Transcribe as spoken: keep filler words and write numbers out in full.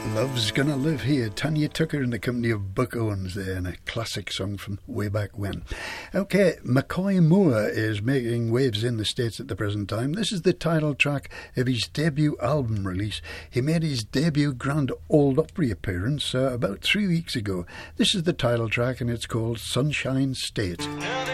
Love's Gonna Live Here. Tanya Tucker in the company of Buck Owens there, and a classic song from way back when. Okay, McCoy Moore is making waves in the States at the present time. This is the title track of his debut album release. He made his debut Grand Ole Opry appearance uh, about three weeks ago. This is the title track, and it's called Sunshine State.